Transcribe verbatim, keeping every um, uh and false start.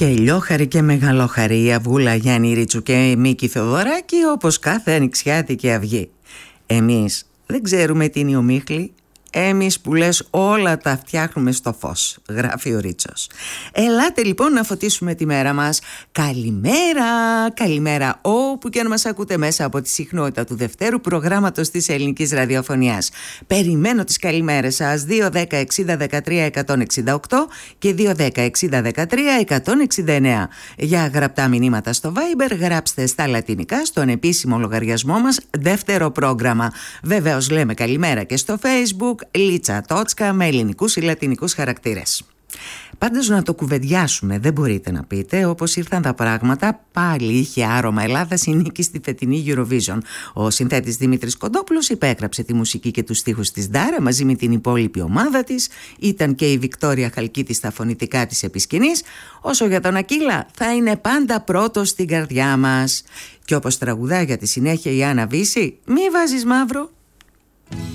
Και λιόχαρη και μεγαλόχαρη η Αυγούλα Γιάννη Ρίτσου και Μίκη Θεοδωράκη, όπως κάθε ανοιξιάτικη αυγή. Εμείς δεν ξέρουμε τι είναι η ομίχλη. Εμείς που λες όλα τα φτιάχνουμε στο φως, γράφει ο Ρίτσος. Ελάτε λοιπόν να φωτίσουμε τη μέρα μας. Καλημέρα, καλημέρα όπου και αν μας ακούτε μέσα από τη συχνότητα του δευτέρου προγράμματος της ελληνικής ραδιοφωνίας. Περιμένω τις καλημέρες σας. Δύο δέκα εξήντα δεκατρία εκατόν εξήντα οκτώ και δύο δέκα εξήντα δεκατρία εκατόν εξήντα εννέα. Για γραπτά μηνύματα στο Viber γράψτε στα λατινικά στον επίσημο λογαριασμό μας δεύτερο πρόγραμμα. Βεβαίως λέμε καλημέρα και στο Facebook Λίτσα Τότσκα με ελληνικούς ή λατινικούς χαρακτήρες. Πάντως να το κουβεντιάσουμε, δεν μπορείτε να πείτε. Όπως ήρθαν τα πράγματα, πάλι είχε άρωμα Ελλάδας η νίκη στη φετινή Eurovision. Ο συνθέτης Δημήτρης Κοντόπουλος υπέγραψε τη μουσική και τους στίχους της Ντάρα μαζί με την υπόλοιπη ομάδα της. Ήταν και η Βικτόρια Χαλκίτη στα φωνητικά της επισκηνής. Όσο για τον Ακύλα, θα είναι πάντα πρώτος στην καρδιά μας. Και όπως τραγουδά για τη συνέχεια η Άννα Βύση, μη βάζεις μαύρο.